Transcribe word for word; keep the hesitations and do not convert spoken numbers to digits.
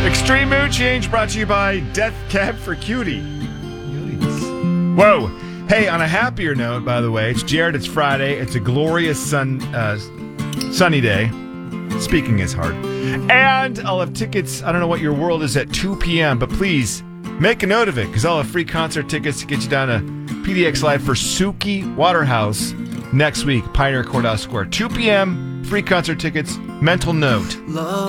Extreme Mood Change brought to you by Death Cab for Cutie. Yikes. Whoa. Hey, on a happier note, by the way, it's Jared. It's Friday. It's a glorious sun, uh, sunny day. Speaking is hard. And I'll have tickets. I don't know what your world is at two p.m., but please make a note of it because I'll have free concert tickets to get you down to P D X Live for Suki Waterhouse next week, Pioneer Courthouse Square. two p.m., free concert tickets. Mental note.